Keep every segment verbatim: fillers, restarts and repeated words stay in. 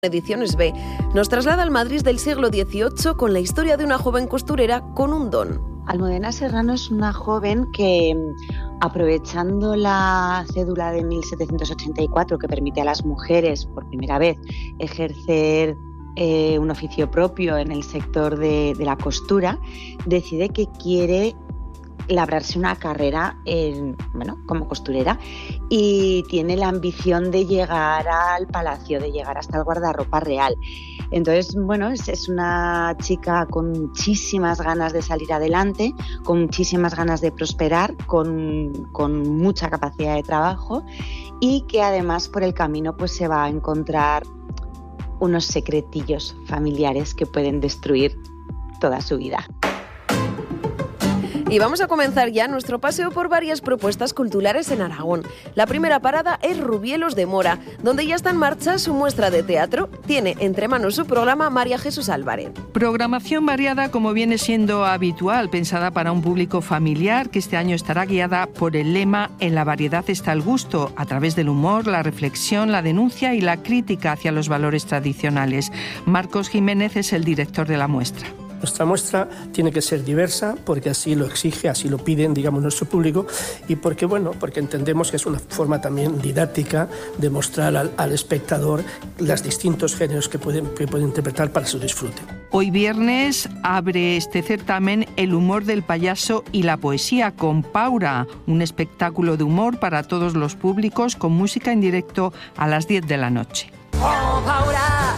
Ediciones B, nos traslada al Madrid del siglo dieciocho con la historia de una joven costurera con un don. Almudena Serrano es una joven que, aprovechando la cédula de mil setecientos ochenta y cuatro que permite a las mujeres por primera vez ejercer eh, un oficio propio en el sector de, de la costura, decide que quiere labrarse una carrera en, bueno, como costurera y tiene la ambición de llegar al palacio, de llegar hasta el guardarropa real. Entonces, bueno, es, es una chica con muchísimas ganas de salir adelante, con muchísimas ganas de prosperar, con, con mucha capacidad de trabajo y que además por el camino pues se va a encontrar unos secretillos familiares que pueden destruir toda su vida. Y vamos a comenzar ya nuestro paseo por varias propuestas culturales en Aragón. La primera parada es Rubielos de Mora, donde ya está en marcha su muestra de teatro. Tiene entre manos su programa María Jesús Álvarez. Programación variada como viene siendo habitual, pensada para un público familiar, que este año estará guiada por el lema "En la variedad está el gusto", a través del humor, la reflexión, la denuncia y la crítica hacia los valores tradicionales. Marcos Jiménez es el director de la muestra. Nuestra muestra tiene que ser diversa porque así lo exige, así lo piden, digamos, nuestro público y porque, bueno, porque entendemos que es una forma también didáctica de mostrar al, al espectador los distintos géneros que pueden, que pueden interpretar para su disfrute. Hoy viernes abre este certamen El humor del payaso y la poesía con Paura, un espectáculo de humor para todos los públicos con música en directo a las diez de la noche. Oh, Paura,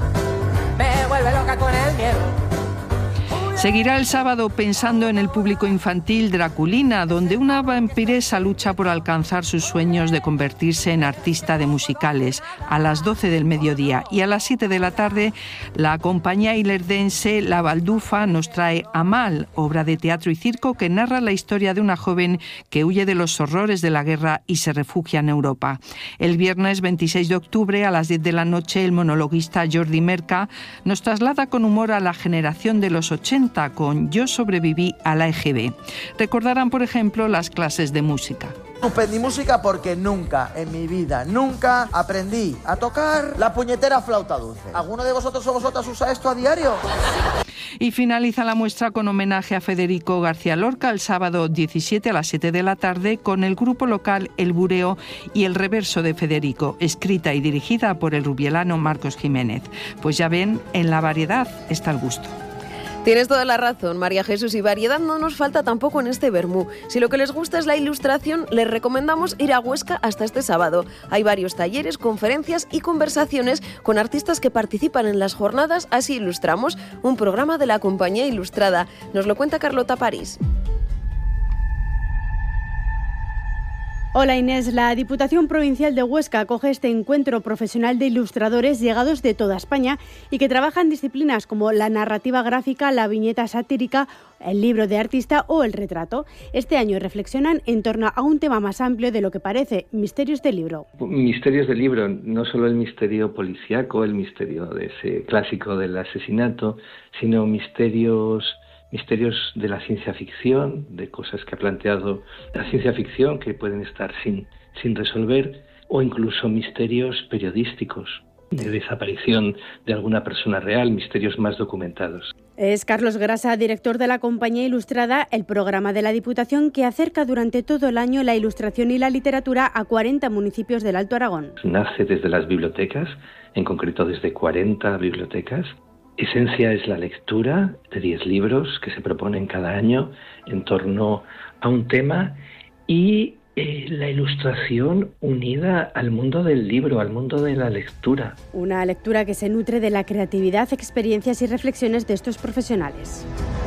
me vuelve loca con el miedo. Seguirá el sábado pensando en el público infantil Draculina, donde una vampiresa lucha por alcanzar sus sueños de convertirse en artista de musicales, a las doce del mediodía. Y a las siete de la tarde, la compañía ilerdense La Baldufa nos trae Amal, obra de teatro y circo que narra la historia de una joven que huye de los horrores de la guerra y se refugia en Europa. El viernes veintiséis de octubre, a las diez de la noche, el monologuista Jordi Merca nos traslada con humor a la generación de los ochenta con Yo sobreviví a la E G B. Recordarán, por ejemplo, las clases de música. Suspendí música porque nunca en mi vida, nunca aprendí a tocar la puñetera flauta dulce. ¿Alguno de vosotros o vosotras usa esto a diario? Y finaliza la muestra con homenaje a Federico García Lorca el sábado diecisiete a las siete de la tarde con el grupo local El Bureo y El Reverso de Federico, escrita y dirigida por el rubielano Marcos Jiménez. Pues ya ven, en la variedad está el gusto. Tienes toda la razón, María Jesús, y variedad no nos falta tampoco en este vermú. Si lo que les gusta es la ilustración, les recomendamos ir a Huesca hasta este sábado. Hay varios talleres, conferencias y conversaciones con artistas que participan en las jornadas Así Ilustramos, un programa de la Compañía Ilustrada. Nos lo cuenta Carlota París. Hola Inés, la Diputación Provincial de Huesca acoge este encuentro profesional de ilustradores llegados de toda España y que trabajan disciplinas como la narrativa gráfica, la viñeta satírica, el libro de artista o el retrato. Este año reflexionan en torno a un tema más amplio de lo que parece, misterios del libro. Misterios del libro, no solo el misterio policíaco, el misterio de ese clásico del asesinato, sino misterios... misterios de la ciencia ficción, de cosas que ha planteado la ciencia ficción que pueden estar sin, sin resolver, o incluso misterios periodísticos, de desaparición de alguna persona real, misterios más documentados. Es Carlos Grasa, director de la Compañía Ilustrada, el programa de la Diputación que acerca durante todo el año la ilustración y la literatura a cuarenta municipios del Alto Aragón. Nace desde las bibliotecas, en concreto desde cuarenta bibliotecas. Esencia es la lectura de diez libros que se proponen cada año en torno a un tema y eh, la ilustración unida al mundo del libro, al mundo de la lectura. Una lectura que se nutre de la creatividad, experiencias y reflexiones de estos profesionales.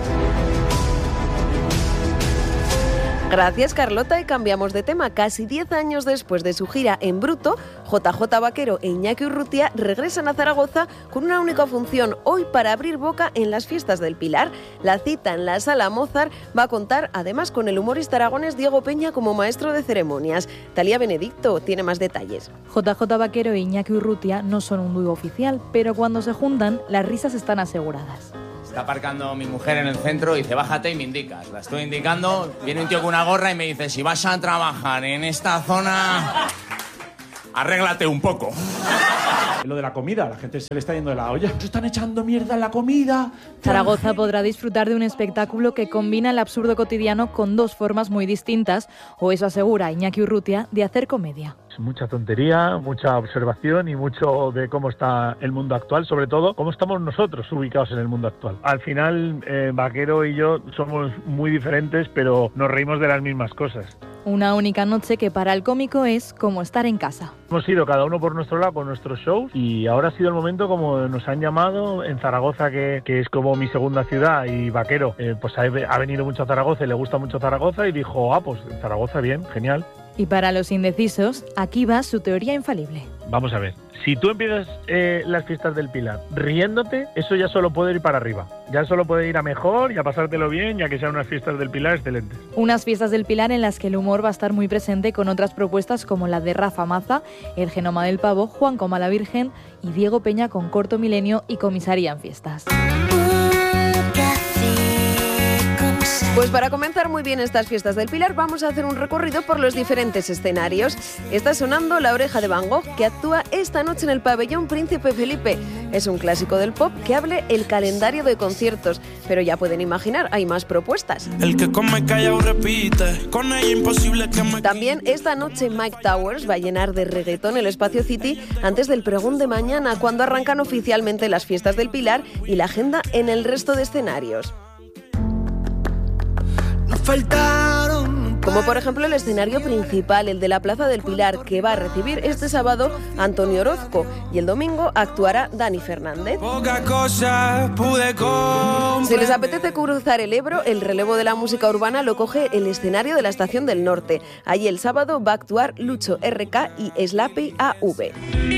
Gracias, Carlota, y cambiamos de tema. Casi diez años después de su gira en Bruto, J J Vaquero e Iñaki Urrutia regresan a Zaragoza con una única función, hoy para abrir boca en las fiestas del Pilar. La cita en la Sala Mozart va a contar además con el humorista aragonés Diego Peña como maestro de ceremonias. Talía Benedicto tiene más detalles. J J Vaquero e Iñaki Urrutia no son un dúo oficial, pero cuando se juntan, las risas están aseguradas. Está aparcando mi mujer en el centro y dice, bájate y me indicas. La estoy indicando, viene un tío con una gorra y me dice, si vas a trabajar en esta zona, arréglate un poco. Lo de la comida, la gente se le está yendo de la olla. Se están echando mierda en la comida. Zaragoza podrá disfrutar de un espectáculo que combina el absurdo cotidiano con dos formas muy distintas, o eso asegura Iñaki Urrutia, de hacer comedia. Mucha tontería, mucha observación y mucho de cómo está el mundo actual, sobre todo cómo estamos nosotros ubicados en el mundo actual. Al final, eh, Vaquero y yo somos muy diferentes, pero nos reímos de las mismas cosas. Una única noche que para el cómico es como estar en casa. Hemos ido cada uno por nuestro lado con nuestros shows y ahora ha sido el momento como nos han llamado en Zaragoza, que, que es como mi segunda ciudad, y Vaquero eh, pues ha, ha venido mucho a Zaragoza y le gusta mucho Zaragoza y dijo, ah, pues Zaragoza, bien, genial. Y para los indecisos, aquí va su teoría infalible. Vamos a ver, si tú empiezas eh, las fiestas del Pilar riéndote, eso ya solo puede ir para arriba. Ya solo puede ir a mejor y a pasártelo bien, ya que sean unas fiestas del Pilar excelentes. Unas fiestas del Pilar en las que el humor va a estar muy presente con otras propuestas como la de Rafa Maza, El Genoma del Pavo, Juan Coma la Virgen y Diego Peña con Corto Milenio y Comisaría en Fiestas. Pues para comenzar muy bien estas fiestas del Pilar vamos a hacer un recorrido por los diferentes escenarios. Está sonando La Oreja de Van Gogh, que actúa esta noche en el Pabellón Príncipe Felipe. Es un clásico del pop que abre el calendario de conciertos, pero ya pueden imaginar, hay más propuestas. El que come calla o repite, con ella imposible que me... También esta noche Mike Towers va a llenar de reggaetón el Espacio City antes del pregón de mañana, cuando arrancan oficialmente las fiestas del Pilar y la agenda en el resto de escenarios. Como por ejemplo el escenario principal, el de la Plaza del Pilar, que va a recibir este sábado Antonio Orozco, y el domingo actuará Dani Fernández. Si les apetece cruzar el Ebro, el relevo de la música urbana lo coge el escenario de la Estación del Norte. Allí el sábado va a actuar Lucho R K y Slappy A V.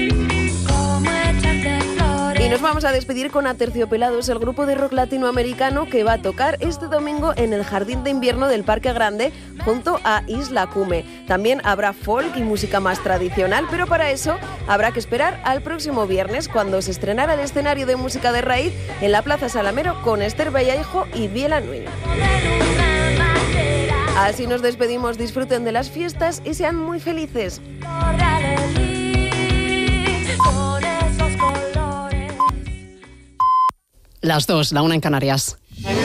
Y nos vamos a despedir con Aterciopelados, el grupo de rock latinoamericano que va a tocar este domingo en el Jardín de Invierno del Parque Grande junto a Isla Cume. También habrá folk y música más tradicional, pero para eso habrá que esperar al próximo viernes, cuando se estrenará el escenario de música de raíz en la Plaza Salamero con Esther Vallejo y Biela Nui. Así nos despedimos, disfruten de las fiestas y sean muy felices. Las dos, la una en Canarias.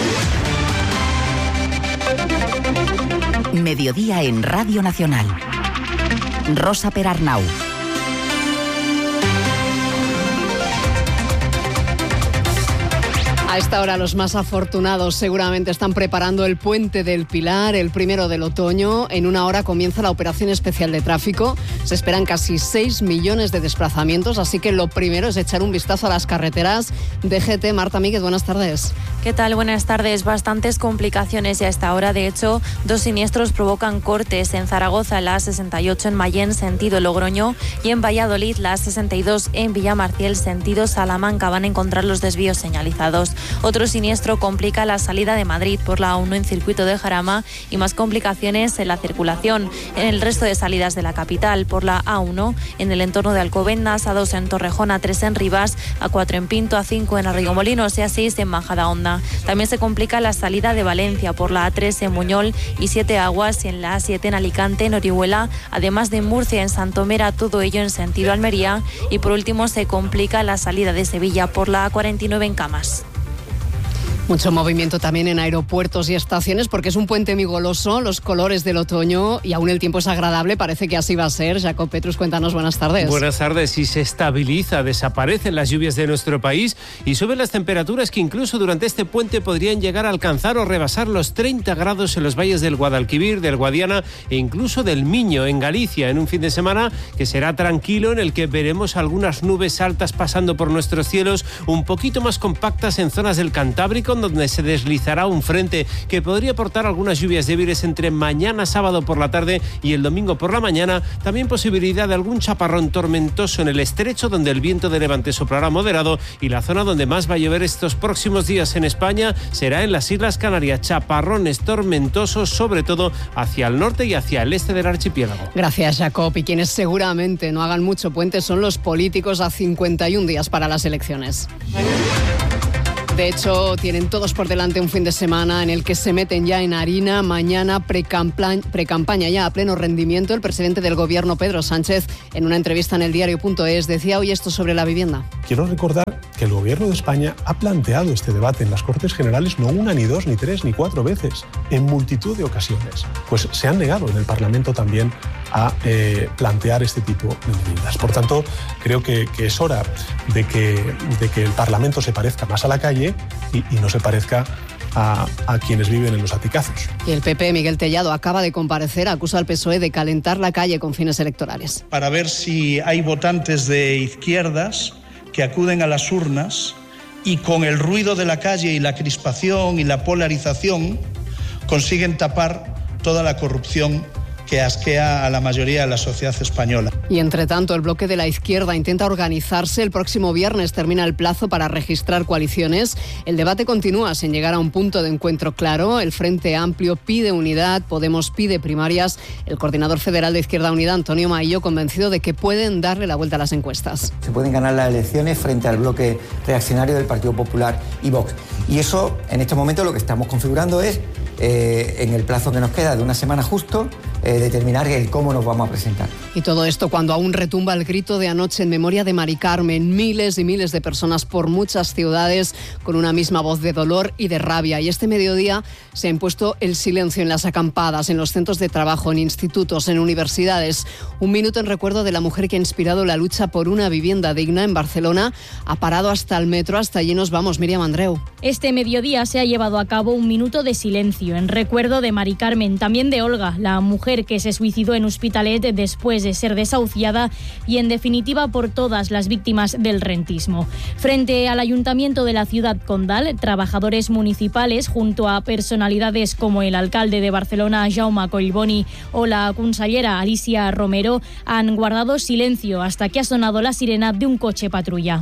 Mediodía en Radio Nacional. Rosa Perarnau. A esta hora los más afortunados seguramente están preparando el puente del Pilar, el primero del otoño. En una hora comienza la operación especial de tráfico. Se esperan casi seis millones de desplazamientos, así que lo primero es echar un vistazo a las carreteras. D G T, Marta Míguez, buenas tardes. ¿Qué tal? Buenas tardes. Bastantes complicaciones ya a esta hora. De hecho, dos siniestros provocan cortes en Zaragoza, la A sesenta y ocho en Mayén, sentido Logroño, y en Valladolid, la A sesenta y dos en Villamarciel, sentido Salamanca. Van a encontrar los desvíos señalizados. Otro siniestro complica la salida de Madrid por la A uno en circuito de Jarama y más complicaciones en la circulación en el resto de salidas de la capital, por la A uno en el entorno de Alcobendas, A dos en Torrejón, A tres en Rivas, A cuatro en Pinto, A cinco en Arrigomolinos y A seis en Majadahonda. También se complica la salida de Valencia por la A tres en Muñol y Siete Aguas, y en la A siete en Alicante, en Orihuela, además de Murcia, en Santomera, todo ello en sentido Almería. Y por último se complica la salida de Sevilla por la A cuarenta y nueve en Camas. Mucho movimiento también en aeropuertos y estaciones porque es un puente muy goloso, los colores del otoño y aún el tiempo es agradable, parece que así va a ser. Jacob Petrus, cuéntanos, buenas tardes. Buenas tardes. Y se estabiliza, desaparecen las lluvias de nuestro país y suben las temperaturas que incluso durante este puente podrían llegar a alcanzar o rebasar los treinta grados en los valles del Guadalquivir, del Guadiana e incluso del Miño en Galicia, en un fin de semana que será tranquilo, en el que veremos algunas nubes altas pasando por nuestros cielos, un poquito más compactas en zonas del Cantábrico, donde se deslizará un frente que podría aportar algunas lluvias débiles entre mañana sábado por la tarde y el domingo por la mañana. También posibilidad de algún chaparrón tormentoso en el estrecho, donde el viento de levante soplará moderado, y la zona donde más va a llover estos próximos días en España será en las Islas Canarias. Chaparrones tormentosos, sobre todo hacia el norte y hacia el este del archipiélago. Gracias, Jacob. Y quienes seguramente no hagan mucho puente son los políticos a cincuenta y un días para las elecciones. De hecho, tienen todos por delante un fin de semana en el que se meten ya en harina. Mañana pre-campaña, pre-campaña ya a pleno rendimiento. El presidente del Gobierno, Pedro Sánchez, en una entrevista en el diario punto es, decía hoy esto sobre la vivienda. Quiero recordar que el Gobierno de España ha planteado este debate en las Cortes Generales no una, ni dos, ni tres, ni cuatro veces, en multitud de ocasiones. Pues se han negado en el Parlamento también a eh, plantear este tipo de medidas. Por tanto, creo que, que es hora de que, de que el Parlamento se parezca más a la calle y, y no se parezca a, a quienes viven en los aticazos. Y el P P, Miguel Tellado, acaba de comparecer, acusa al P S O E de calentar la calle con fines electorales. Para ver si hay votantes de izquierdas que acuden a las urnas y con el ruido de la calle y la crispación y la polarización consiguen tapar toda la corrupción que asquea a la mayoría de la sociedad española. Y entre tanto, el bloque de la izquierda intenta organizarse. El próximo viernes termina el plazo para registrar coaliciones. El debate continúa sin llegar a un punto de encuentro claro. El Frente Amplio pide unidad, Podemos pide primarias. El coordinador federal de Izquierda Unida, Antonio Maillo, convencido de que pueden darle la vuelta a las encuestas. Se pueden ganar las elecciones frente al bloque reaccionario del Partido Popular y Vox. Y eso, en este momento, lo que estamos configurando es, eh, en el plazo que nos queda de una semana justo, eh, determinar el cómo nos vamos a presentar. Y todo esto cuando aún retumba el grito de anoche en memoria de Mari Carmen. Miles y miles de personas por muchas ciudades con una misma voz de dolor y de rabia. Y este mediodía se ha impuesto el silencio en las acampadas, en los centros de trabajo, en institutos, en universidades. Un minuto en recuerdo de la mujer que ha inspirado la lucha por una vivienda digna en Barcelona. Ha parado hasta el metro. Hasta allí nos vamos, Miriam Andreu. Este mediodía se ha llevado a cabo un minuto de silencio en recuerdo de Mari Carmen, también de Olga, la mujer que se suicidó en Hospitalet después de ser desahuciada, y en definitiva por todas las víctimas del rentismo. Frente al Ayuntamiento de la ciudad condal, trabajadores municipales junto a personalidades como el alcalde de Barcelona, Jaume Collboni, o la consellera Alicia Romero han guardado silencio hasta que ha sonado la sirena de un coche patrulla.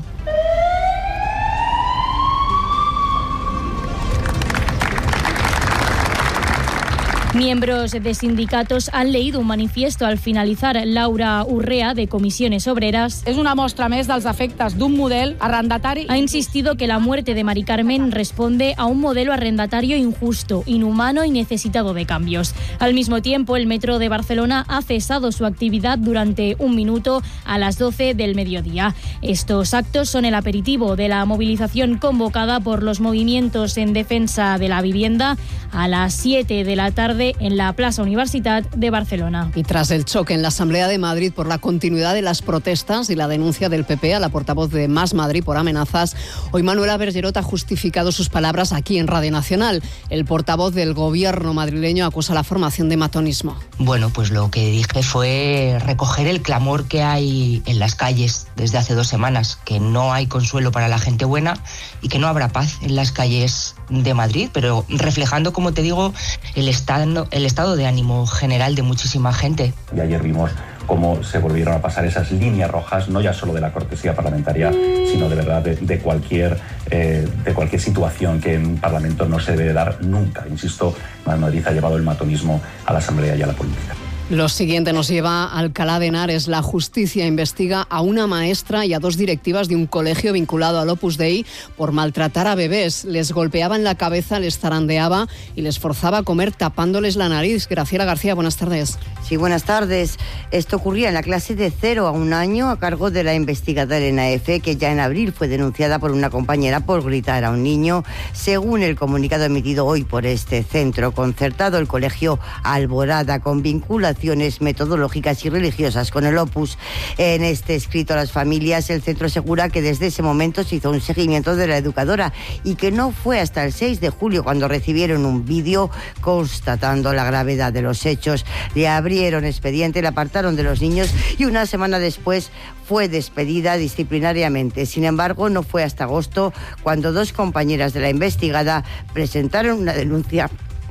Miembros de sindicatos han leído un manifiesto al finalizar. Laura Urrea, de Comisiones Obreras, és una mostra més dels efectes d'un model arrendatari. Ha insistido que la muerte de Mari Carmen responde a un modelo arrendatario injusto, inhumano y necesitado de cambios. Al mismo tiempo, el Metro de Barcelona ha cesado su actividad durante un minuto a las doce del mediodía. Estos actos son el aperitivo de la movilización convocada por los movimientos en defensa de la vivienda a las siete de la tarde en la Plaza Universitat de Barcelona. Y tras el choque en la Asamblea de Madrid por la continuidad de las protestas y la denuncia del P P a la portavoz de Más Madrid por amenazas, hoy Manuela Bergerot ha justificado sus palabras aquí en Radio Nacional. El portavoz del gobierno madrileño acusa la formación de matonismo. Bueno, pues lo que dije fue recoger el clamor que hay en las calles desde hace dos semanas, que no hay consuelo para la gente buena y que no habrá paz en las calles de Madrid, pero reflejando, como te digo, el estado el estado de ánimo general de muchísima gente. Y ayer vimos cómo se volvieron a pasar esas líneas rojas, no ya solo de la cortesía parlamentaria, sino de verdad de, de, cualquier, eh, de cualquier situación que en un parlamento no se debe dar nunca. Insisto, Madrid ha llevado el matonismo a la Asamblea y a la política. Lo siguiente nos lleva a Alcalá de Henares. La justicia investiga a una maestra y a dos directivas de un colegio vinculado al Opus Dei por maltratar a bebés. Les golpeaba en la cabeza, les zarandeaba y les forzaba a comer tapándoles la nariz. Graciela García, buenas tardes. Sí, buenas tardes. Esto ocurría en la clase de cero a un año a cargo de la investigadora Elena F., que ya en abril fue denunciada por una compañera por gritar a un niño. Según el comunicado emitido hoy por este centro concertado, el colegio Alborada, con vinculación metodológicas y religiosas con el Opus. En este escrito a las familias, el centro asegura que desde ese momento se hizo un seguimiento de la educadora y que no fue hasta el seis de julio cuando recibieron un vídeo constatando la gravedad de los hechos. Le abrieron expediente, le apartaron de los niños y una semana después fue despedida disciplinariamente. Sin embargo, no fue hasta agosto cuando dos compañeras de la investigada presentaron una denuncia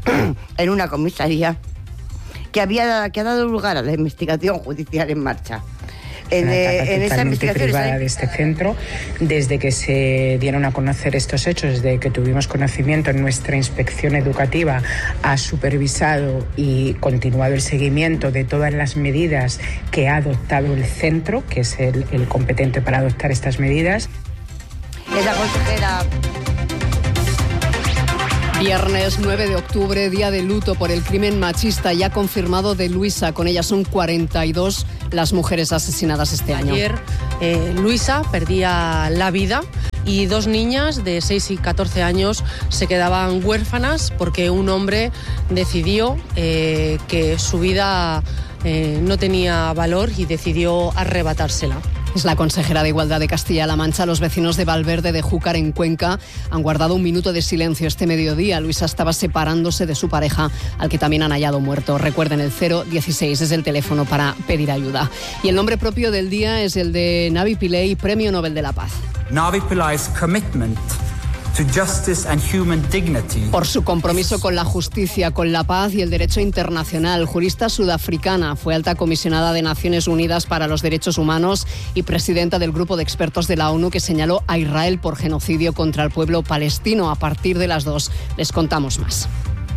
en una comisaría que había que ha dado lugar a la investigación judicial en marcha. En, una etapa en esa investigación privada está... de este centro, desde que se dieron a conocer estos hechos, desde que tuvimos conocimiento, en nuestra inspección educativa ha supervisado y continuado el seguimiento de todas las medidas que ha adoptado el centro, que es el, el competente para adoptar estas medidas. Es la consejera Viernes nueve de octubre, día de luto por el crimen machista ya confirmado de Luisa. Con ella son cuarenta y dos las mujeres asesinadas este año. Ayer eh, Luisa perdía la vida y dos niñas de seis y catorce años se quedaban huérfanas porque un hombre decidió eh, que su vida eh, no tenía valor y decidió arrebatársela. Es la consejera de Igualdad de Castilla-La Mancha. Los vecinos de Valverde de Júcar, en Cuenca, han guardado un minuto de silencio este mediodía. Luisa estaba separándose de su pareja, al que también han hallado muerto. Recuerden, el cero dieciséis es el teléfono para pedir ayuda. Y el nombre propio del día es el de Navi Pillay, Premio Nobel de la Paz. Navi Pillay's commitment to justice and human dignity. Por su compromiso con la justicia, con la paz y el derecho internacional. Jurista sudafricana, fue alta comisionada de Naciones Unidas para los Derechos Humanos y presidenta del grupo de expertos de la ONU que señaló a Israel por genocidio contra el pueblo palestino. A partir de las dos les contamos más.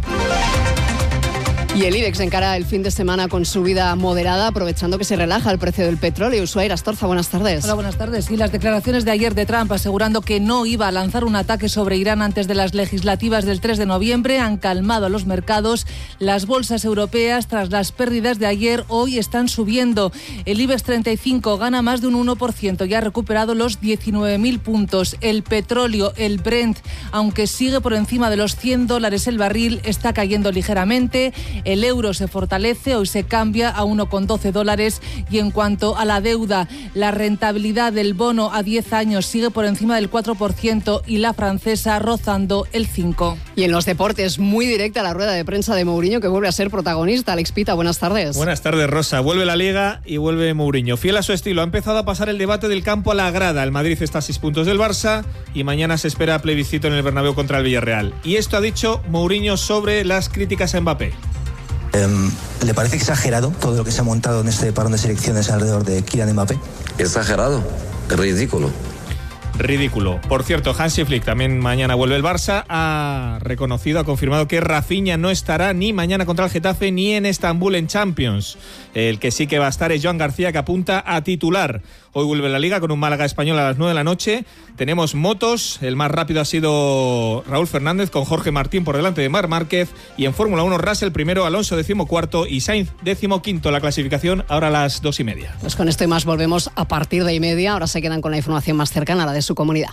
Y el IBEX encara el fin de semana con subida moderada, aprovechando que se relaja el precio del petróleo. Ushuaia Astorza, buenas tardes. Hola, buenas tardes. Y las declaraciones de ayer de Trump asegurando que no iba a lanzar un ataque sobre Irán antes de las legislativas del tres de noviembre han calmado a los mercados. Las bolsas europeas, tras las pérdidas de ayer, hoy están subiendo. El IBEX treinta y cinco gana más de un uno por ciento y ha recuperado los diecinueve mil puntos. El petróleo, el Brent, aunque sigue por encima de los cien dólares el barril, está cayendo ligeramente. El euro se fortalece, hoy se cambia a uno coma doce dólares. Y en cuanto a la deuda, la rentabilidad del bono a diez años sigue por encima del cuatro por ciento y la francesa rozando el cinco por ciento. Y en los deportes, muy directa la rueda de prensa de Mourinho, que vuelve a ser protagonista. Alex Pita, buenas tardes. Buenas tardes, Rosa. Vuelve la Liga y vuelve Mourinho. Fiel a su estilo, ha empezado a pasar el debate del campo a la grada. El Madrid está a seis puntos del Barça y mañana se espera plebiscito en el Bernabéu contra el Villarreal. Y esto ha dicho Mourinho sobre las críticas a Mbappé. ¿Le parece exagerado todo lo que se ha montado en este parón de selecciones alrededor de Kylian Mbappé? Exagerado, ridículo. Ridículo. Por cierto, Hansi Flick, también mañana vuelve el Barça, ha reconocido, ha confirmado que Rafinha no estará ni mañana contra el Getafe ni en Estambul en Champions. El que sí que va a estar es Joan García, que apunta a titular. Hoy vuelve la Liga con un Málaga Español a las nueve de la noche. Tenemos motos, el más rápido ha sido Raúl Fernández con Jorge Martín por delante de Marc Márquez. Y en Fórmula uno, Russell primero, Alonso decimocuarto y Sainz decimoquinto. La clasificación ahora a las dos y media. Pues con esto y más volvemos a partir de y media. Ahora se quedan con la información más cercana, la de su comunidad.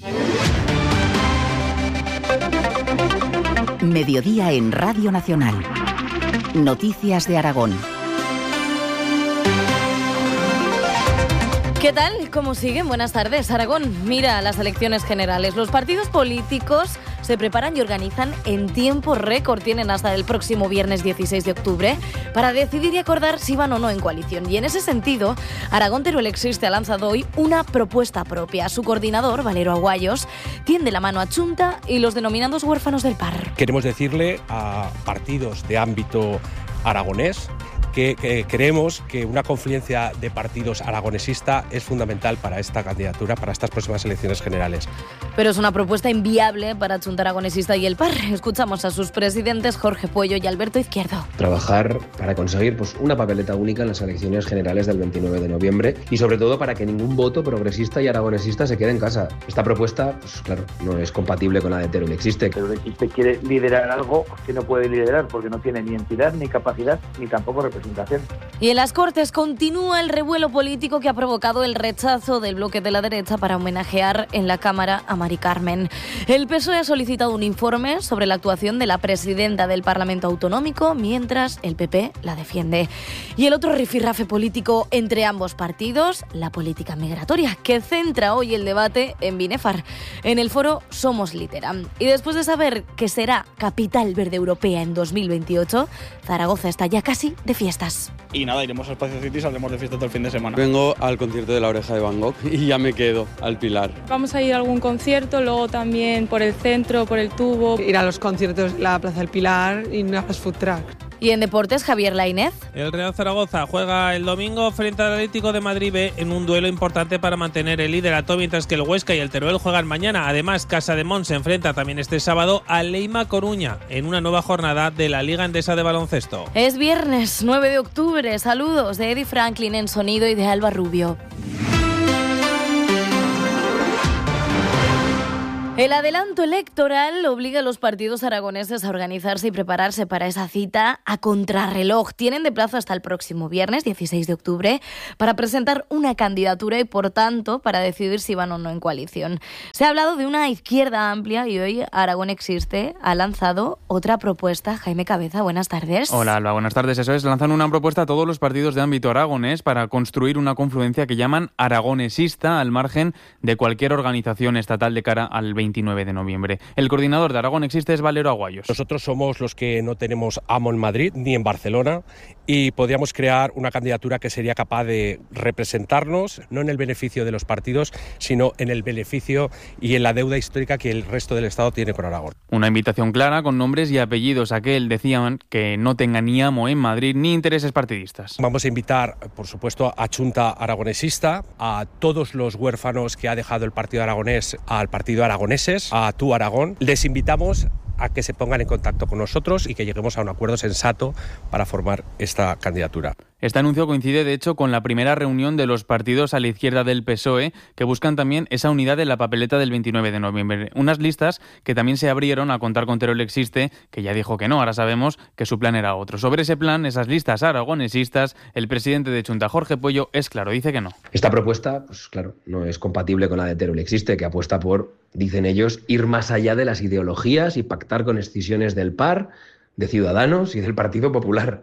Mediodía en Radio Nacional. Noticias de Aragón. ¿Qué tal? ¿Cómo siguen? Buenas tardes. Aragón mira las elecciones generales. Los partidos políticos se preparan y organizan en tiempo récord. Tienen hasta el próximo viernes dieciséis de octubre para decidir y acordar si van o no en coalición. Y en ese sentido, Aragón Teruel Existe ha lanzado hoy una propuesta propia. Su coordinador, Valero Aguayos, tiende la mano a Chunta y los denominados huérfanos del P A R. Queremos decirle a partidos de ámbito aragonés que, que creemos que una confluencia de partidos aragonesista es fundamental para esta candidatura, para estas próximas elecciones generales. Pero es una propuesta inviable para Chunta Aragonesista y el P A R. Escuchamos a sus presidentes Jorge Puello y Alberto Izquierdo. Trabajar para conseguir pues, una papeleta única en las elecciones generales del veintinueve de noviembre y sobre todo para que ningún voto progresista y aragonesista se quede en casa. Esta propuesta, pues claro, no es compatible con la de Teruel Existe. Teruel Existe quiere liderar algo que no puede liderar porque no tiene ni entidad, ni capacidad, ni tampoco representación. Y en las Cortes continúa el revuelo político que ha provocado el rechazo del bloque de la derecha para homenajear en la Cámara a Mari Carmen. El P S O E ha solicitado un informe sobre la actuación de la presidenta del Parlamento Autonómico, mientras el P P la defiende. Y el otro rifirrafe político entre ambos partidos, la política migratoria, que centra hoy el debate en Binefar, en el foro Somos Litera. Y después de saber que será capital verde europea en dos mil veintiocho, Zaragoza está ya casi de fiesta. Y nada, iremos a Espacio City y saldremos de fiesta todo el fin de semana. Vengo al concierto de La Oreja de Van Gogh y ya me quedo al Pilar. Vamos a ir a algún concierto, luego también por el centro, por el Tubo. Ir a los conciertos de la Plaza del Pilar y a los food trucks. Y en deportes, Javier Lainez. El Real Zaragoza juega el domingo frente al Atlético de Madrid B en un duelo importante para mantener el liderato, mientras que el Huesca y el Teruel juegan mañana. Además, Casademont se enfrenta también este sábado al Leima Coruña en una nueva jornada de la Liga Endesa de baloncesto. Es viernes nueve de octubre. Saludos de Eddie Franklin en sonido y de Alba Rubio. El adelanto electoral obliga a los partidos aragoneses a organizarse y prepararse para esa cita a contrarreloj. Tienen de plazo hasta el próximo viernes, dieciséis de octubre, para presentar una candidatura y, por tanto, para decidir si van o no en coalición. Se ha hablado de una izquierda amplia y hoy Aragón Existe ha lanzado otra propuesta. Jaime Cabeza, buenas tardes. Hola, Alba, buenas tardes. Eso es, lanzan una propuesta a todos los partidos de ámbito aragonés para construir una confluencia que llaman aragonesista al margen de cualquier organización estatal de cara al veintinueve de noviembre. El coordinador de Aragón Existe es Valero Aguayos. Nosotros somos los que no tenemos amo en Madrid ni en Barcelona y podríamos crear una candidatura que sería capaz de representarnos, no en el beneficio de los partidos, sino en el beneficio y en la deuda histórica que el resto del Estado tiene con Aragón. Una invitación clara con nombres y apellidos. Aquel decían que no tenga ni amo en Madrid ni intereses partidistas. Vamos a invitar, por supuesto, a Chunta Aragonesista, a todos los huérfanos que ha dejado el Partido Aragonés al Partido Aragoneses, a Tu Aragón. Les invitamos a que se pongan en contacto con nosotros y que lleguemos a un acuerdo sensato para formar esta candidatura. Este anuncio coincide, de hecho, con la primera reunión de los partidos a la izquierda del P S O E, que buscan también esa unidad en la papeleta del veintinueve de noviembre. Unas listas que también se abrieron a contar con Teruel Existe, que ya dijo que no, ahora sabemos que su plan era otro. Sobre ese plan, esas listas aragonesistas, el presidente de Chunta, Jorge Pueyo, es claro, dice que no. Esta propuesta, pues claro, no es compatible con la de Teruel Existe, que apuesta por, dicen ellos, ir más allá de las ideologías y pactar con escisiones del P A R, de Ciudadanos y del Partido Popular,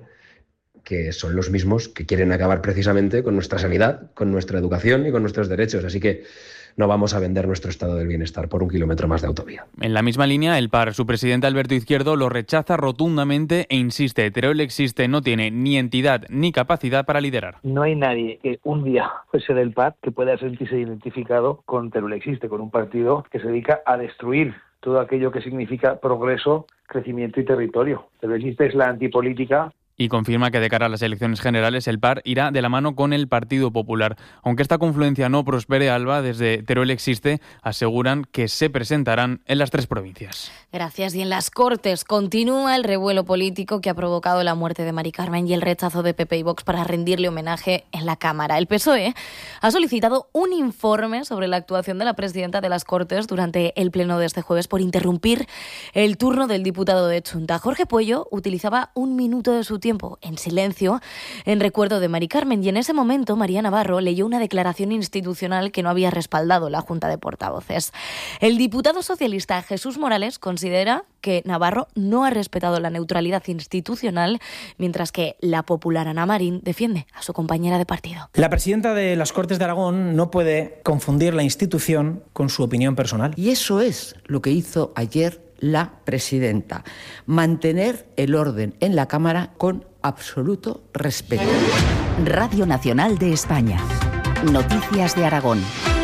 que son los mismos que quieren acabar precisamente con nuestra sanidad, con nuestra educación y con nuestros derechos. Así que no vamos a vender nuestro estado del bienestar por un kilómetro más de autovía. En la misma línea, el P A R, su presidente Alberto Izquierdo, lo rechaza rotundamente e insiste, Teruel Existe no tiene ni entidad ni capacidad para liderar. No hay nadie que un día fuese del P A R que pueda sentirse identificado con Teruel Existe, con un partido que se dedica a destruir todo aquello que significa progreso, crecimiento y territorio. Teruel Existe es la antipolítica. Y confirma que de cara a las elecciones generales el P A R irá de la mano con el Partido Popular. Aunque esta confluencia no prospere, Alba, desde Teruel Existe aseguran que se presentarán en las tres provincias. Gracias. Y en las Cortes continúa el revuelo político que ha provocado la muerte de Mari Carmen y el rechazo de P P y Vox para rendirle homenaje en la Cámara. El P S O E ha solicitado un informe sobre la actuación de la presidenta de las Cortes durante el pleno de este jueves por interrumpir el turno del diputado de Chunta. Jorge Pueyo utilizaba un minuto de su tiempo en silencio en recuerdo de Mari Carmen y en ese momento María Navarro leyó una declaración institucional que no había respaldado la Junta de Portavoces. El diputado socialista Jesús Morales considera que Navarro no ha respetado la neutralidad institucional, mientras que la popular Ana Marín defiende a su compañera de partido. La presidenta de las Cortes de Aragón no puede confundir la institución con su opinión personal. Y eso es lo que hizo ayer la presidenta, mantener el orden en la Cámara con absoluto respeto. Radio Nacional de España. Noticias de Aragón.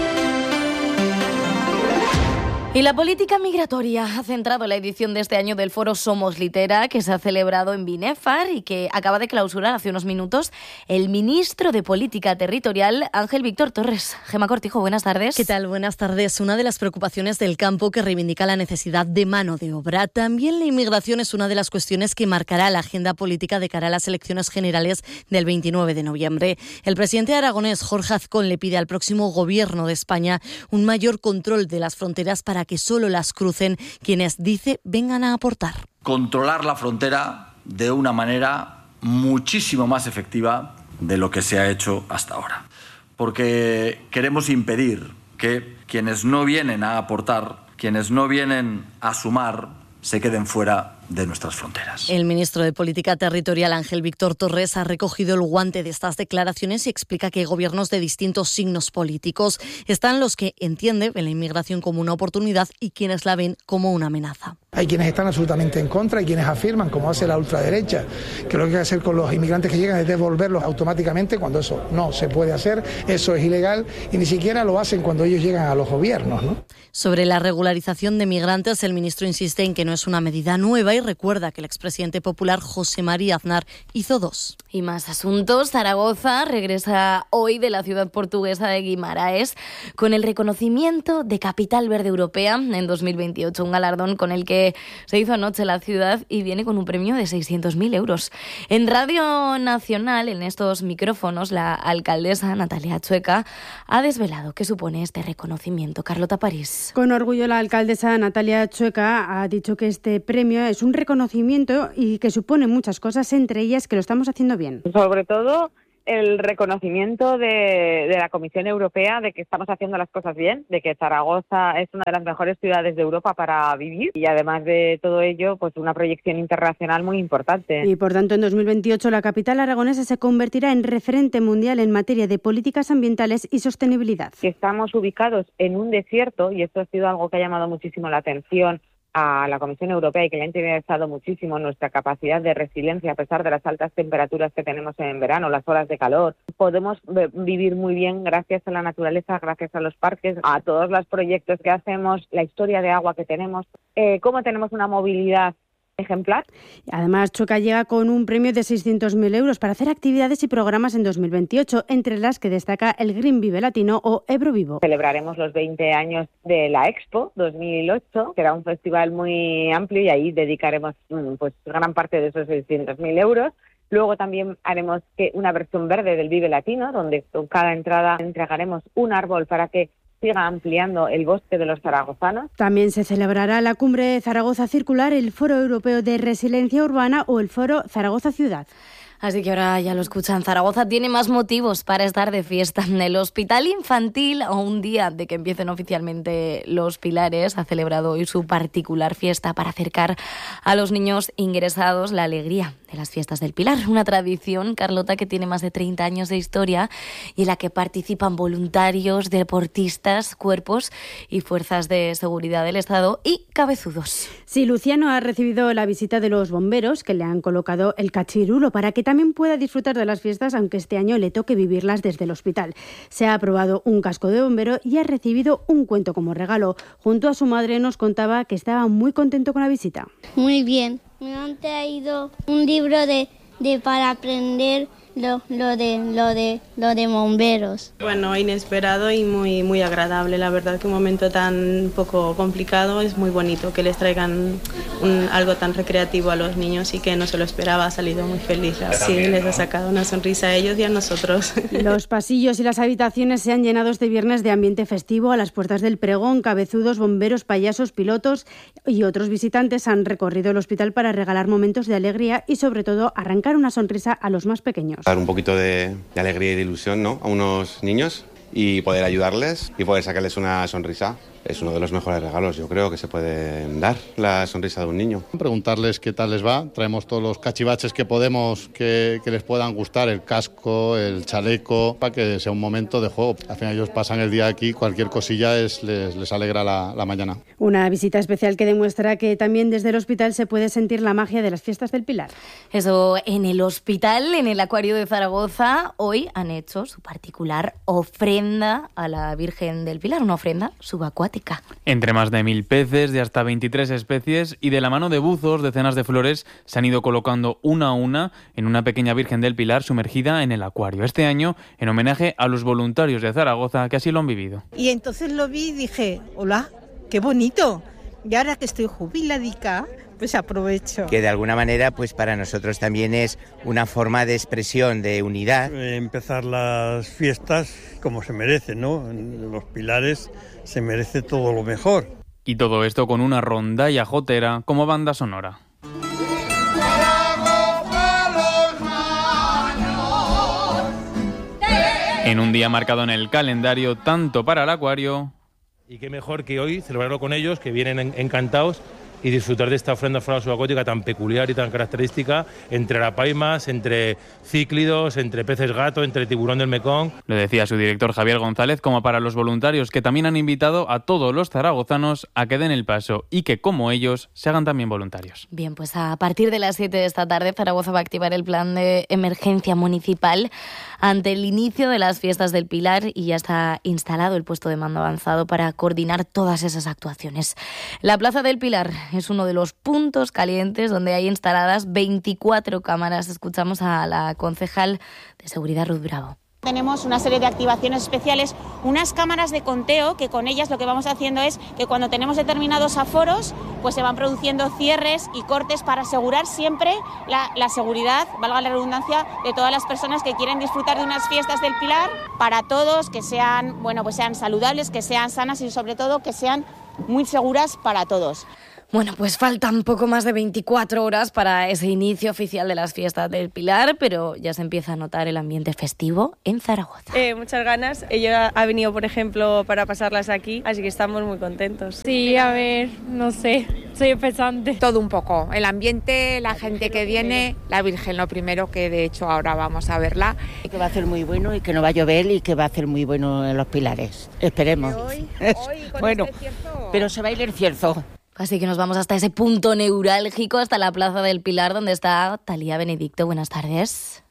Y la política migratoria ha centrado la edición de este año del foro Somos Litera, que se ha celebrado en Binefar y que acaba de clausurar hace unos minutos el ministro de Política Territorial, Ángel Víctor Torres. Gemma Cortijo, buenas tardes. ¿Qué tal? Buenas tardes. Una de las preocupaciones del campo que reivindica la necesidad de mano de obra. También la inmigración es una de las cuestiones que marcará la agenda política de cara a las elecciones generales del veintinueve de noviembre. El presidente aragonés, Jorge Azcón, le pide al próximo gobierno de España un mayor control de las fronteras para que solo las crucen quienes, dice, vengan a aportar. Controlar la frontera de una manera muchísimo más efectiva de lo que se ha hecho hasta ahora. Porque queremos impedir que quienes no vienen a aportar, quienes no vienen a sumar, se queden fuera de nuestras fronteras. El ministro de Política Territorial, Ángel Víctor Torres, ha recogido el guante de estas declaraciones y explica que gobiernos de distintos signos políticos están los que entienden la inmigración como una oportunidad y quienes la ven como una amenaza. Hay quienes están absolutamente en contra y quienes afirman, como hace la ultraderecha, que lo que hay que hacer con los inmigrantes que llegan es devolverlos automáticamente, cuando eso no se puede hacer, eso es ilegal y ni siquiera lo hacen cuando ellos llegan a los gobiernos, ¿no? Sobre la regularización de migrantes, el ministro insiste en que no es una medida nueva y y recuerda que el expresidente popular José María Aznar hizo dos. Y más asuntos. Zaragoza regresa hoy de la ciudad portuguesa de Guimaraes con el reconocimiento de Capital Verde Europea en dos mil veintiocho, un galardón con el que se hizo anoche la ciudad y viene con un premio de seiscientos mil euros. En Radio Nacional, en estos micrófonos, la alcaldesa Natalia Chueca ha desvelado qué supone este reconocimiento. Carlota París. Con orgullo, la alcaldesa Natalia Chueca ha dicho que este premio es un reconocimiento y que supone muchas cosas, entre ellas que lo estamos haciendo bien. Sobre todo el reconocimiento de, de la Comisión Europea de que estamos haciendo las cosas bien, de que Zaragoza es una de las mejores ciudades de Europa para vivir y además de todo ello, pues una proyección internacional muy importante. Y por tanto, en dos mil veintiocho la capital aragonesa se convertirá en referente mundial en materia de políticas ambientales y sostenibilidad. Estamos ubicados en un desierto y esto ha sido algo que ha llamado muchísimo la atención a la Comisión Europea y que le ha interesado muchísimo nuestra capacidad de resiliencia a pesar de las altas temperaturas que tenemos en verano, las horas de calor. Podemos vivir muy bien gracias a la naturaleza, gracias a los parques, a todos los proyectos que hacemos, la historia de agua que tenemos, eh, cómo tenemos una movilidad ejemplar. Además, Chueca llega con un premio de seiscientos mil euros para hacer actividades y programas en dos mil veintiocho, entre las que destaca el Green Vive Latino o Ebro Vivo. Celebraremos los veinte años de la Expo dos mil ocho, será un festival muy amplio y ahí dedicaremos pues gran parte de esos seiscientos mil euros. Luego también haremos que una versión verde del Vive Latino, donde con cada entrada entregaremos un árbol para que siga ampliando el bosque de los zaragozanos. También se celebrará la Cumbre Zaragoza Circular, el Foro Europeo de Resiliencia Urbana o el Foro Zaragoza Ciudad. Así que ahora ya lo escuchan, Zaragoza tiene más motivos para estar de fiesta. El Hospital Infantil, a un día de que empiecen oficialmente los Pilares, ha celebrado hoy su particular fiesta para acercar a los niños ingresados la alegría de las fiestas del Pilar. Una tradición, Carlota, que tiene más de treinta años de historia y en la que participan voluntarios, deportistas, cuerpos y fuerzas de seguridad del Estado y cabezudos. Sí, Luciano ha recibido la visita de los bomberos que le han colocado el cachirulo para que también pueda disfrutar de las fiestas, aunque este año le toque vivirlas desde el hospital. Se ha aprobado un casco de bombero y ha recibido un cuento como regalo. Junto a su madre nos contaba que estaba muy contento con la visita. Muy bien. Me han traído un libro de, de para aprender lo, lo de lo de lo de bomberos. Bueno, inesperado y muy muy agradable. La verdad que un momento tan poco complicado es muy bonito que les traigan un, algo tan recreativo a los niños y que no se lo esperaba. Ha salido muy feliz. Sí, les ha sacado una sonrisa a ellos y a nosotros. Los pasillos y las habitaciones se han llenado este viernes de ambiente festivo. A las puertas del pregón, cabezudos, bomberos, payasos, pilotos y otros visitantes han recorrido el hospital para regalar momentos de alegría y sobre todo arrancar una sonrisa a los más pequeños. Dar un poquito de, de alegría y de ilusión, ¿no?, a unos niños y poder ayudarles y poder sacarles una sonrisa. Es uno de los mejores regalos, yo creo, que se pueden dar, la sonrisa de un niño. Preguntarles qué tal les va. Traemos todos los cachivaches que podemos que, que les puedan gustar, el casco, el chaleco, para que sea un momento de juego. Al final ellos pasan el día aquí, cualquier cosilla es, les, les alegra la, la mañana. Una visita especial que demuestra que también desde el hospital se puede sentir la magia de las fiestas del Pilar. Eso, en el hospital, en el Acuario de Zaragoza, hoy han hecho su particular ofrenda a la Virgen del Pilar, una ofrenda subacuática. Entre más de mil peces, de hasta veintitrés especies y de la mano de buzos, decenas de flores se han ido colocando una a una en una pequeña Virgen del Pilar sumergida en el acuario. Este año, en homenaje a los voluntarios de Zaragoza que así lo han vivido. Y entonces lo vi y dije, hola, qué bonito. Y ahora que estoy jubiladica, pues aprovecho. Que de alguna manera, pues para nosotros también es una forma de expresión, de unidad. Empezar las fiestas como se merece, ¿no? En los Pilares se merece todo lo mejor. Y todo esto con una rondalla jotera como banda sonora. En un día marcado en el calendario, tanto para el acuario... Y qué mejor que hoy celebrarlo con ellos, que vienen encantados, y disfrutar de esta ofrenda floral subacuática tan peculiar y tan característica entre arapaimas, entre cíclidos, entre peces gato, entre tiburón del Mekong. Lo decía su director Javier González, como para los voluntarios que también han invitado a todos los zaragozanos a que den el paso y que, como ellos, se hagan también voluntarios. Bien, pues a partir de las siete de esta tarde, Zaragoza va a activar el plan de emergencia municipal ante el inicio de las fiestas del Pilar y ya está instalado el puesto de mando avanzado para coordinar todas esas actuaciones. La Plaza del Pilar es uno de los puntos calientes donde hay instaladas veinticuatro cámaras. Escuchamos a la concejal de Seguridad, Ruth Bravo. Tenemos una serie de activaciones especiales, unas cámaras de conteo que con ellas lo que vamos haciendo es que cuando tenemos determinados aforos pues se van produciendo cierres y cortes para asegurar siempre la, la seguridad, valga la redundancia, de todas las personas que quieren disfrutar de unas fiestas del Pilar, para todos, que sean, bueno, pues sean saludables, que sean sanas y sobre todo que sean muy seguras para todos. Bueno, pues faltan poco más de veinticuatro horas para ese inicio oficial de las fiestas del Pilar, pero ya se empieza a notar el ambiente festivo en Zaragoza. Eh, muchas ganas. Ella ha venido, por ejemplo, para pasarlas aquí, así que estamos muy contentos. Sí, a ver, no sé, soy expectante. Todo un poco, el ambiente, la gente que viene, la Virgen lo primero, que de hecho ahora vamos a verla. Que va a ser muy bueno y que no va a llover y que va a ser muy bueno en los Pilares, esperemos. Hoy, hoy con bueno, este cierzo... pero se va a ir el cierzo. Así que nos vamos hasta ese punto neurálgico, hasta la Plaza del Pilar, donde está Talía Benedicto. Buenas tardes.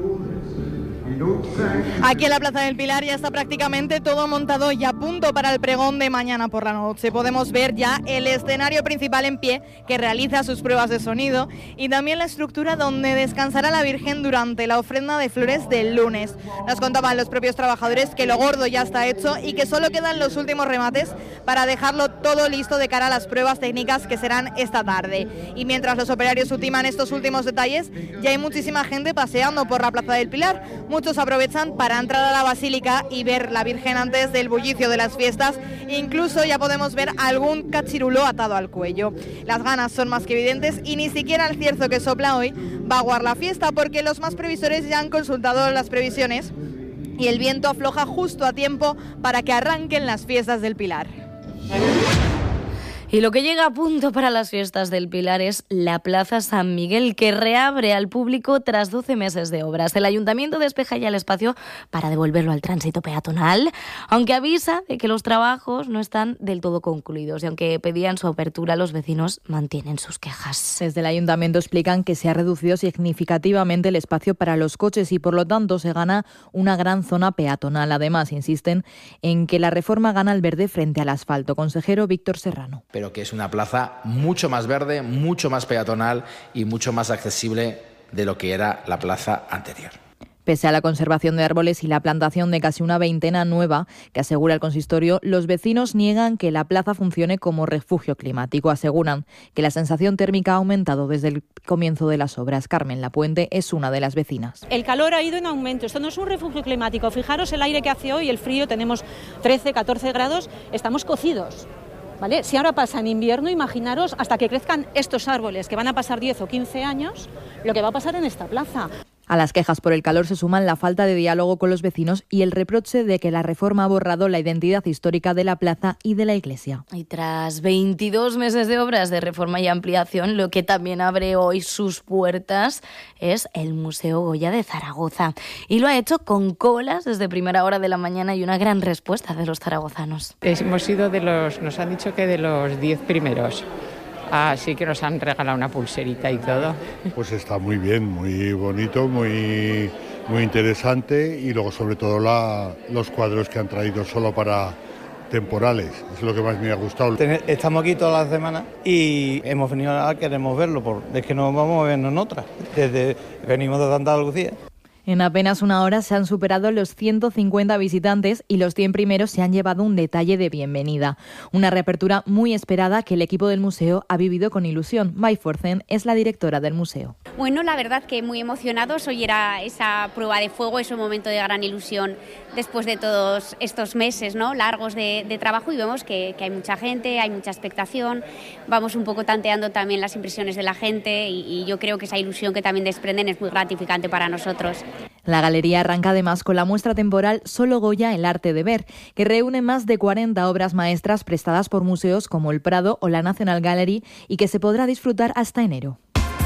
Aquí en la Plaza del Pilar ya está prácticamente todo montado y a punto para el pregón de mañana por la noche. Podemos ver ya el escenario principal en pie que realiza sus pruebas de sonido y también la estructura donde descansará la Virgen durante la ofrenda de flores del lunes. Nos contaban los propios trabajadores que lo gordo ya está hecho y que solo quedan los últimos remates para dejarlo todo listo de cara a las pruebas técnicas que serán esta tarde. Y mientras los operarios ultiman estos últimos detalles, ya hay muchísima gente paseando por la Plaza del Pilar. Muchos aprovechan para entrar a la Basílica y ver la Virgen antes del bullicio de las fiestas. Incluso ya podemos ver algún cachirulo atado al cuello. Las ganas son más que evidentes y ni siquiera el cierzo que sopla hoy va a aguar la fiesta, porque los más previsores ya han consultado las previsiones y el viento afloja justo a tiempo para que arranquen las fiestas del Pilar. Y lo que llega a punto para las fiestas del Pilar es la Plaza San Miguel, que reabre al público tras doce meses de obras. El Ayuntamiento despeja ya el espacio para devolverlo al tránsito peatonal, aunque avisa de que los trabajos no están del todo concluidos y aunque pedían su apertura, los vecinos mantienen sus quejas. Desde el Ayuntamiento explican que se ha reducido significativamente el espacio para los coches y por lo tanto se gana una gran zona peatonal. Además, insisten en que la reforma gana el verde frente al asfalto. Consejero Víctor Serrano. Pero que es una plaza mucho más verde, mucho más peatonal y mucho más accesible de lo que era la plaza anterior. Pese a la conservación de árboles y la plantación de casi una veintena nueva que asegura el consistorio, los vecinos niegan que la plaza funcione como refugio climático. Aseguran que la sensación térmica ha aumentado desde el comienzo de las obras. Carmen Lapuente es una de las vecinas. El calor ha ido en aumento. Esto no es un refugio climático. Fijaros el aire que hace hoy, el frío, tenemos trece, catorce grados, estamos cocidos. ¿Vale? Si ahora pasa en invierno, imaginaros hasta que crezcan estos árboles, que van a pasar diez o quince años, lo que va a pasar en esta plaza. A las quejas por el calor se suman la falta de diálogo con los vecinos y el reproche de que la reforma ha borrado la identidad histórica de la plaza y de la iglesia. Y tras veintidós meses de obras de reforma y ampliación, lo que también abre hoy sus puertas es el Museo Goya de Zaragoza. Y lo ha hecho con colas desde primera hora de la mañana y una gran respuesta de los zaragozanos. Hemos sido de los, nos han dicho que de los diez primeros. Así que nos han regalado una pulserita y todo. Pues está muy bien, muy bonito, muy, muy interesante y luego sobre todo la, los cuadros que han traído solo para temporales, es lo que más me ha gustado. Estamos aquí todas las semanas y hemos venido a queremos verlo, porque es que no vamos a vernos en otra, desde venimos de Andalucía. En apenas una hora se han superado los ciento cincuenta visitantes y los cien primeros se han llevado un detalle de bienvenida. Una reapertura muy esperada que el equipo del museo ha vivido con ilusión. Mai Forzen es la directora del museo. Bueno, la verdad que muy emocionados. Hoy era esa prueba de fuego, es un momento de gran ilusión después de todos estos meses, ¿no?, largos de, de trabajo, y vemos que, que hay mucha gente, hay mucha expectación. Vamos un poco tanteando también las impresiones de la gente y, y yo creo que esa ilusión que también desprenden es muy gratificante para nosotros. La galería arranca además con la muestra temporal Solo Goya, el arte de ver, que reúne más de cuarenta obras maestras prestadas por museos como el Prado o la National Gallery y que se podrá disfrutar hasta enero.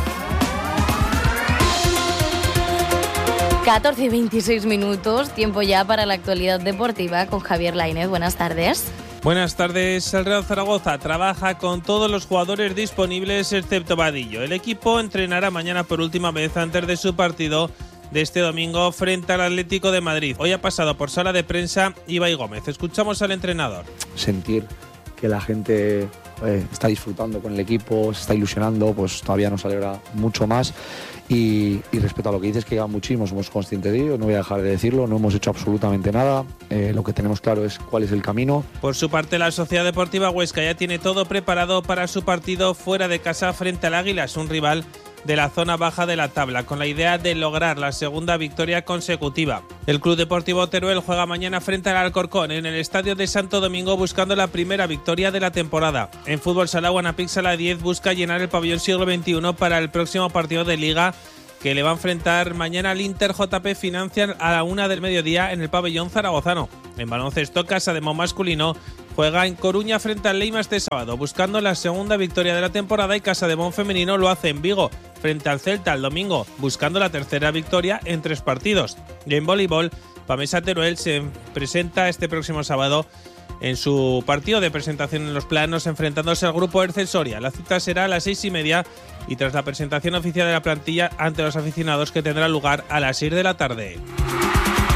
catorce y veintiséis minutos, tiempo ya para la actualidad deportiva con Javier Lainez. Buenas tardes. Buenas tardes. El Real Zaragoza trabaja con todos los jugadores disponibles excepto Vadillo. El equipo entrenará mañana por última vez antes de su partido de este domingo frente al Atlético de Madrid. Hoy ha pasado por sala de prensa Ibai Gómez. Escuchamos al entrenador. Sentir que la gente eh, está disfrutando con el equipo, se está ilusionando, pues todavía nos alegra mucho más. Y, y respecto a lo que dices, que lleva muchísimo, somos conscientes de ello, no voy a dejar de decirlo, no hemos hecho absolutamente nada, eh, lo que tenemos claro es cuál es el camino. Por su parte, la Sociedad Deportiva Huesca ya tiene todo preparado para su partido fuera de casa frente al Águilas, un rival de la zona baja de la tabla, con la idea de lograr la segunda victoria consecutiva. El Club Deportivo Teruel juega mañana frente al Alcorcón en el Estadio de Santo Domingo buscando la primera victoria de la temporada. En fútbol sala, Guanapix Sala diez busca llenar el pabellón siglo veintiuno para el próximo partido de Liga que le va a enfrentar mañana al Inter J P Financial a la una del mediodía en el pabellón zaragozano. En baloncesto, Casa de Mon masculino juega en Coruña frente al Leima este sábado, buscando la segunda victoria de la temporada, y Casa de Mon femenino lo hace en Vigo frente al Celta el domingo, buscando la tercera victoria en tres partidos. Y en voleibol, Pamesa Teruel se presenta este próximo sábado en su partido de presentación en los planos, enfrentándose al grupo Ercel Soria. La cita será a las seis y media y tras la presentación oficial de la plantilla ante los aficionados, que tendrá lugar a las seis de la tarde.